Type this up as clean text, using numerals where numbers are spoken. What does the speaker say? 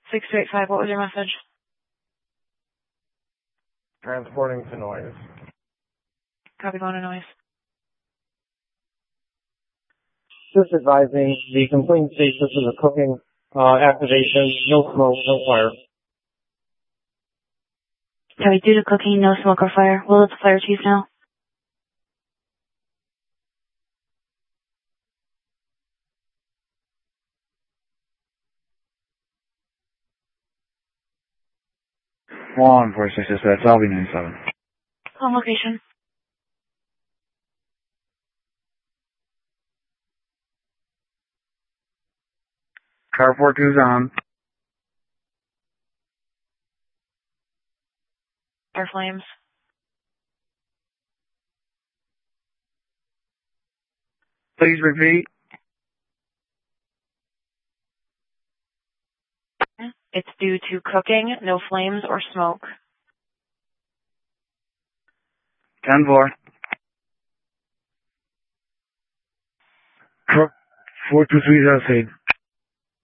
6285, what was your message? Transporting to noise. Copy, going to noise. Just advising the complaint states this is a cooking activation, no smoke, no fire. Copy, due to cooking, no smoke or fire. We'll let the fire chief know. Law enforcement dispatch, I'll be 97. On location. Carport 2's on. Air flames. Please repeat. It's due to cooking, no flames or smoke. 10-4. Truck 423 is outside.